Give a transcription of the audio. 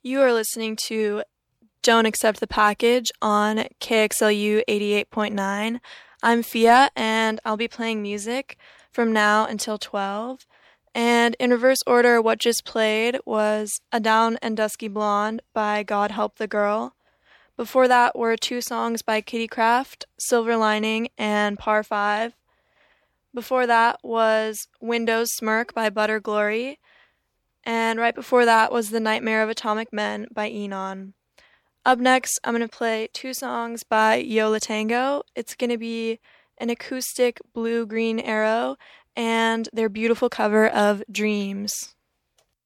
You are listening to Don't Accept the Package on KXLU 88.9. I'm Fia, and I'll be playing music from now until 12. And in reverse order, what just played was A Down and Dusky Blonde by God Help the Girl. Before that were two songs by Kitty Craft, Silver Lining and Par 5. Before that was Windows Smirk by Butter Glory. And right before that was The Nightmare of Atomic Men by Enon. Up next, I'm going to play two songs by Yo La Tango. It's going to be an acoustic Blue Green Arrow and their beautiful cover of Dreams.